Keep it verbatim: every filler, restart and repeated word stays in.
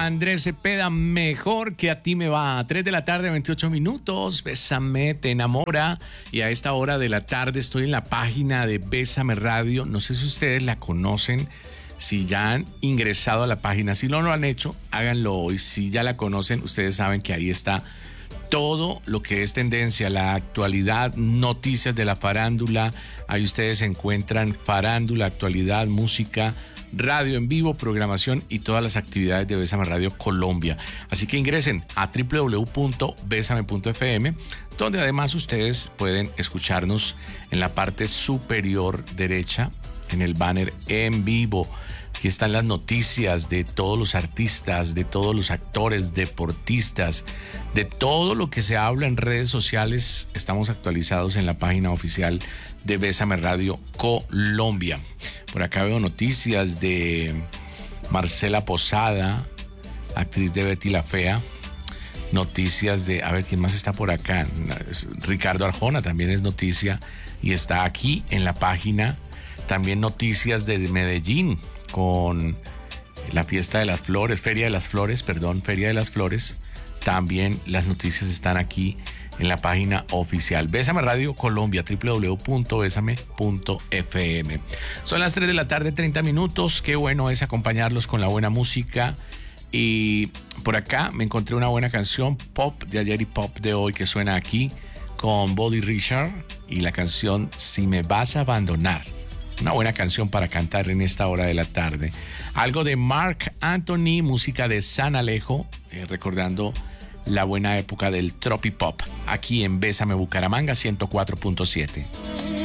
Andrés Cepeda, mejor que a ti me va. tres de la tarde, veintiocho minutos. Bésame, te enamora. Y a esta hora de la tarde estoy en la página de Bésame Radio. No sé si ustedes la conocen, si ya han ingresado a la página. Si no lo han hecho, háganlo hoy. Si ya la conocen, ustedes saben que ahí está todo lo que es tendencia, la actualidad, noticias de la farándula. Ahí ustedes encuentran farándula, actualidad, música, radio en vivo, programación y todas las actividades de Bésame Radio Colombia. Así que ingresen a doble u doble u doble u punto besame punto efe eme, donde además ustedes pueden escucharnos en la parte superior derecha, en el banner en vivo. Aquí están las noticias de todos los artistas, de todos los actores, deportistas, de todo lo que se habla en redes sociales. Estamos actualizados en la página oficial de Bésame Radio Colombia. Por acá veo noticias de Marcela Posada, actriz de Betty la Fea. Noticias de, a ver, ¿quién más está por acá? Ricardo Arjona también es noticia y está aquí en la página. También noticias de Medellín con la fiesta de las flores, Feria de las Flores, perdón, Feria de las Flores. También las noticias están aquí en la página oficial. Bésame Radio Colombia, doble u doble u doble u punto besame punto efe eme. Son las tres de la tarde, treinta minutos. Qué bueno es acompañarlos con la buena música. Y por acá me encontré una buena canción, pop de ayer y pop de hoy, que suena aquí con Buddy Richard y la canción Si me vas a abandonar. Una buena canción para cantar en esta hora de la tarde. Algo de Marc Anthony, música de San Alejo, eh, recordando la buena época del tropipop, aquí en Bésame Bucaramanga ciento cuatro punto siete.